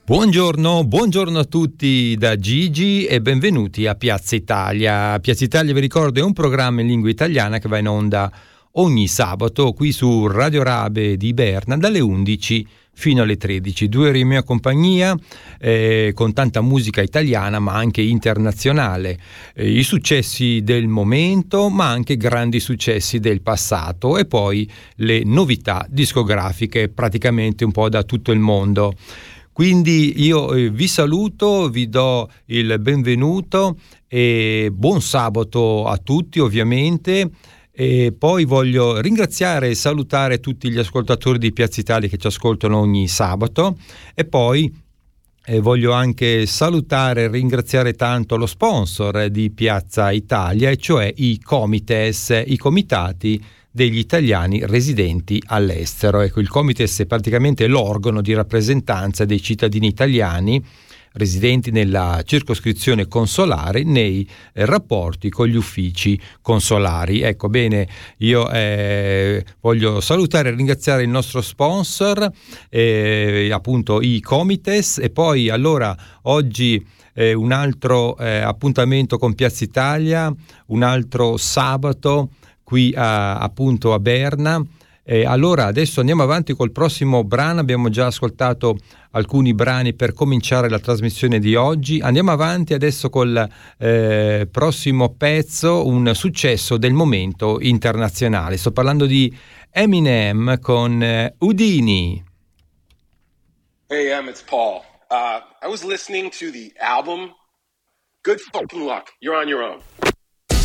Buongiorno a tutti da Gigi e benvenuti a Piazza Italia. Piazza Italia, vi ricordo, è un programma in lingua italiana che va in onda ogni sabato qui su Radio Rabe di Berna dalle 11 fino alle 13. 2 ore in mia compagnia con tanta musica italiana ma anche internazionale, i successi del momento ma anche grandi successi del passato e poi le novità discografiche praticamente un po' da tutto il mondo. Quindi io vi saluto, vi do il benvenuto e buon sabato a tutti ovviamente. E poi voglio ringraziare e salutare tutti gli ascoltatori di Piazza Italia che ci ascoltano ogni sabato e poi voglio anche salutare e ringraziare tanto lo sponsor di Piazza Italia, e cioè i Comites, i comitati degli italiani residenti all'estero. Ecco, il Comites è praticamente l'organo di rappresentanza dei cittadini italiani residenti nella circoscrizione consolare nei rapporti con gli uffici consolari. Ecco, bene, io voglio salutare e ringraziare il nostro sponsor, appunto i Comites, e poi allora oggi un altro appuntamento con Piazza Italia, un altro sabato qui appunto a Berna. Allora adesso andiamo avanti col prossimo brano. Abbiamo già ascoltato alcuni brani per cominciare la trasmissione di oggi. Andiamo avanti adesso col prossimo pezzo, un successo del momento internazionale. Sto parlando di Eminem con Houdini. Hey, it's Paul. I was listening to the album Good Fucking Luck. You're on your own.